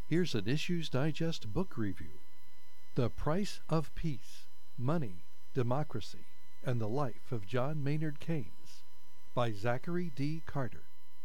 Here's an Issues Digest book review. The Price of Peace, Money, Democracy, and the Life of John Maynard Keynes by Zachary D. Carter.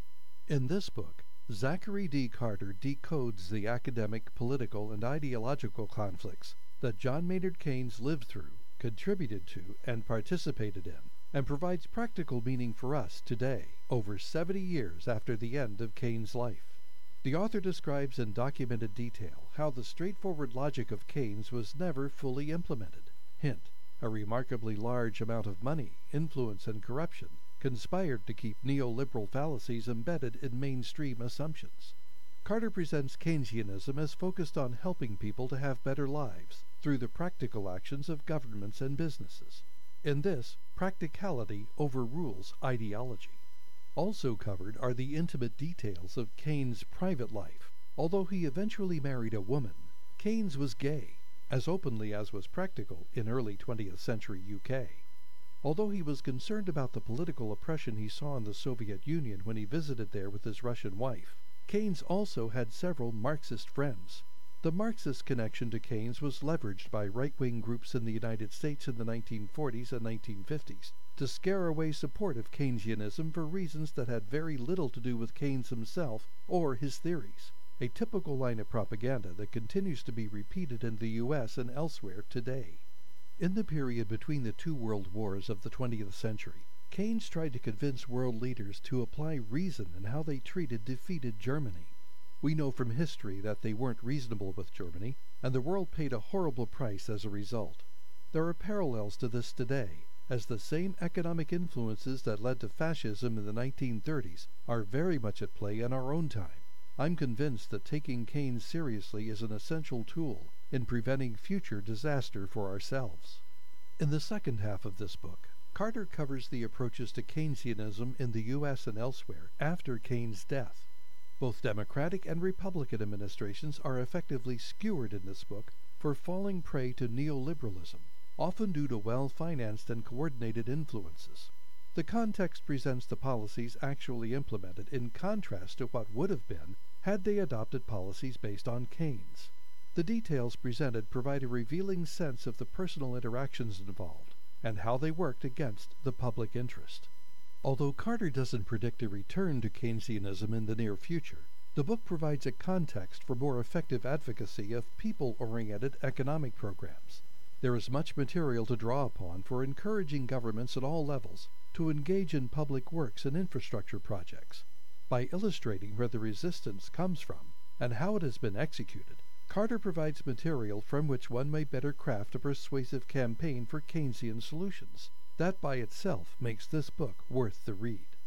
In this book, Zachary D. Carter decodes the academic, political, and ideological conflicts that John Maynard Keynes lived through, contributed to, and participated in, and provides practical meaning for us today, over 70 years after the end of Keynes' life. The author describes in documented detail how the straightforward logic of Keynes was never fully implemented. Hint, a remarkably large amount of money, influence, and corruption conspired to keep neoliberal fallacies embedded in mainstream assumptions. Carter presents Keynesianism as focused on helping people to have better lives through the practical actions of governments and businesses. In this, practicality overrules ideology. Also covered are the intimate details of Keynes' private life. Although he eventually married a woman, Keynes was gay, as openly as was practical in early 20th century UK. Although he was concerned about the political oppression he saw in the Soviet Union when he visited there with his Russian wife, Keynes also had several Marxist friends. The Marxist connection to Keynes was leveraged by right-wing groups in the United States in the 1940s and 1950s to scare away support of Keynesianism for reasons that had very little to do with Keynes himself or his theories, a typical line of propaganda that continues to be repeated in the U.S. and elsewhere today. In the period between the two world wars of the 20th century, Keynes tried to convince world leaders to apply reason in how they treated defeated Germany. We know from history that they weren't reasonable with Germany, and the world paid a horrible price as a result. There are parallels to this today, as the same economic influences that led to fascism in the 1930s are very much at play in our own time. I'm convinced that taking Keynes seriously is an essential tool in preventing future disaster for ourselves. In the second half of this book, Carter covers the approaches to Keynesianism in the U.S. and elsewhere after Keynes' death. Both Democratic and Republican administrations are effectively skewered in this book for falling prey to neoliberalism, often due to well-financed and coordinated influences. The context presents the policies actually implemented in contrast to what would have been had they adopted policies based on Keynes. The details presented provide a revealing sense of the personal interactions involved and how they worked against the public interest. Although Carter doesn't predict a return to Keynesianism in the near future, the book provides a context for more effective advocacy of people-oriented economic programs. There is much material to draw upon for encouraging governments at all levels to engage in public works and infrastructure projects. By illustrating where the resistance comes from and how it has been executed, Carter provides material from which one may better craft a persuasive campaign for Keynesian solutions. That by itself makes this book worth the read.